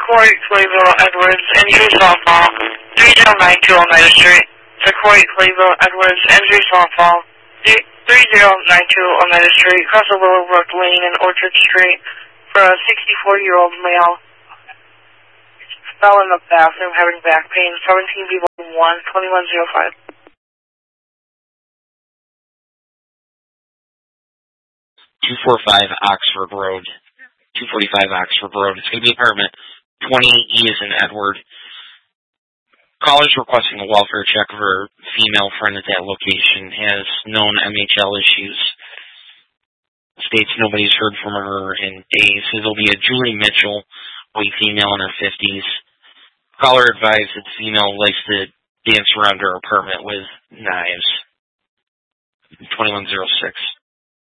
Corey Clayville Edwards, injury softball, 3092 Oneida Street. To Corey Clayville Edwards, injury softball, 3092 Oneida Street, across the Willowbrook Lane and Orchard Street, for a 64-year-old male. Fell in the bathroom having back pain, 17B1, 2105. 245 Oxford Road. 245 Oxford Road. It's going to be apartment 20 E as in Edward. Callers requesting a welfare check of her female friend at that location has known MHL issues. States nobody's heard from her in days. It'll be a Julie Mitchell, white female in her 50s. Caller advised that the female likes to dance around her apartment with knives. 2106.